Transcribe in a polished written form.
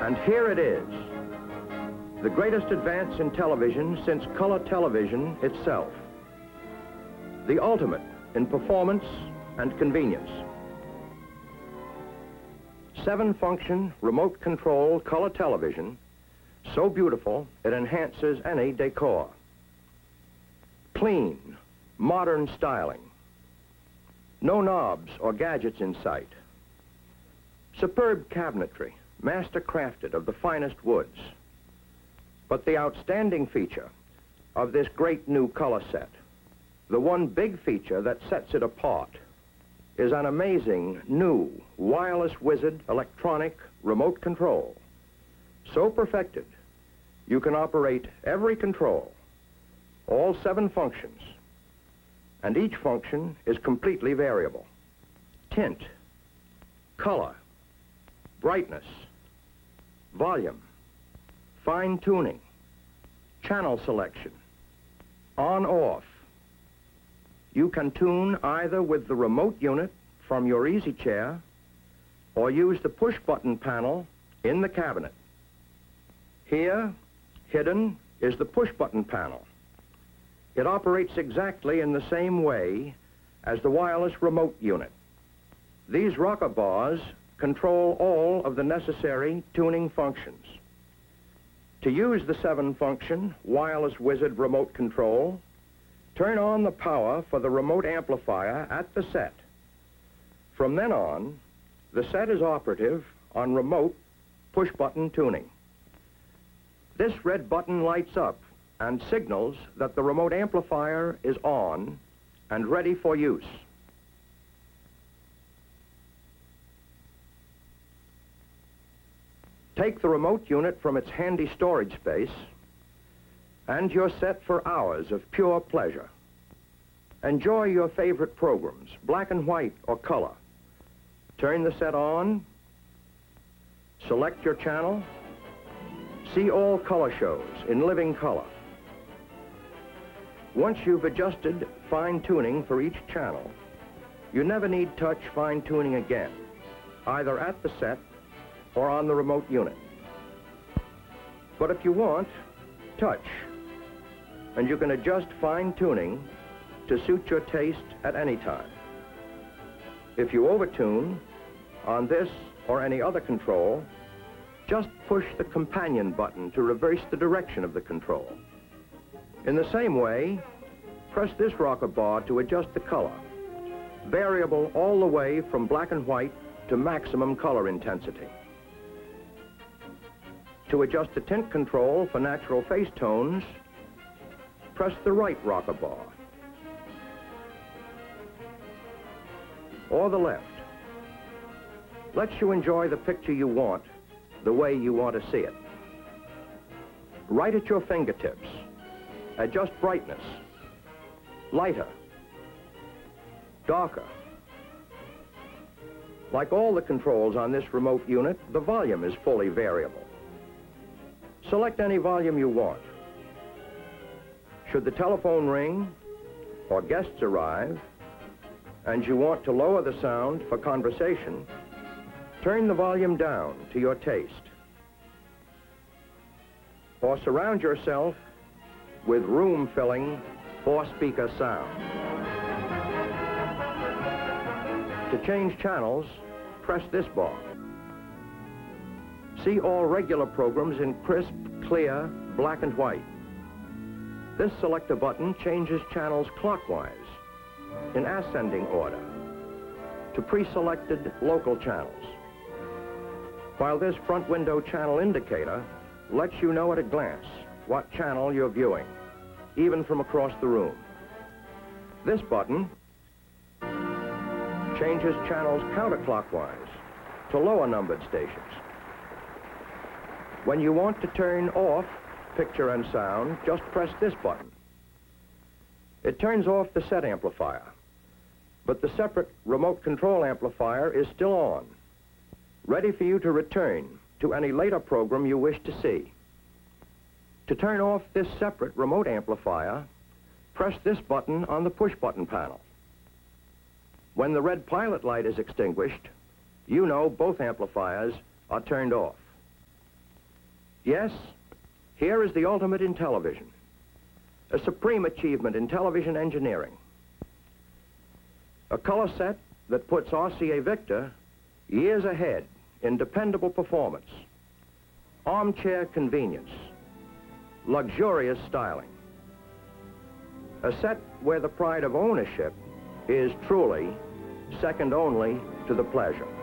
And here it is, the greatest advance in television since color television itself. The ultimate in performance and convenience. 7-function remote control color television, so beautiful it enhances any decor. Clean, modern styling. No knobs or gadgets in sight. Superb cabinetry, master crafted of the finest woods. But the outstanding feature of this great new color set, the one big feature that sets it apart, is an amazing new wireless wizard electronic remote control. So perfected, you can operate every control, all 7 functions, and each function is completely variable. Tint, color, brightness, volume, fine tuning, channel selection, on/off. You can tune either with the remote unit from your easy chair or use the push button panel in the cabinet. Here, hidden, is the push button panel. It operates exactly in the same way as the wireless remote unit. These rocker bars control all of the necessary tuning functions. To use the 7-function wireless wizard remote control, turn on the power for the remote amplifier at the set. From then on, the set is operative on remote push-button tuning. This red button lights up and signals that the remote amplifier is on and ready for use. Take the remote unit from its handy storage space, and you're set for hours of pure pleasure. Enjoy your favorite programs, black and white or color. Turn the set on, select your channel, see all color shows in living color. Once you've adjusted fine-tuning for each channel, you never need touch fine-tuning again, either at the set or on the remote unit. But if you want, touch, and you can adjust fine-tuning to suit your taste at any time. If you overtune on this or any other control, just push the companion button to reverse the direction of the control. In the same way, press this rocker bar to adjust the color, variable all the way from black and white to maximum color intensity. To adjust the tint control for natural face tones, press the right rocker bar, or the left. Lets you enjoy the picture you want, the way you want to see it. Right at your fingertips, adjust brightness, lighter, darker. Like all the controls on this remote unit, the volume is fully variable. Select any volume you want. Should the telephone ring or guests arrive and you want to lower the sound for conversation, turn the volume down to your taste. Or surround yourself with room-filling 4-speaker sound. To change channels, press this bar. See all regular programs in crisp, clear, black and white. This selector button changes channels clockwise, in ascending order, to pre-selected local channels. While this front window channel indicator lets you know at a glance what channel you're viewing, even from across the room. This button changes channels counterclockwise to lower numbered stations. When you want to turn off picture and sound, just press this button. It turns off the set amplifier, but the separate remote control amplifier is still on, ready for you to return to any later program you wish to see. To turn off this separate remote amplifier, press this button on the push button panel. When the red pilot light is extinguished, you know both amplifiers are turned off. Yes, here is the ultimate in television, a supreme achievement in television engineering. A color set that puts RCA Victor years ahead in dependable performance, armchair convenience, luxurious styling. A set where the pride of ownership is truly second only to the pleasure.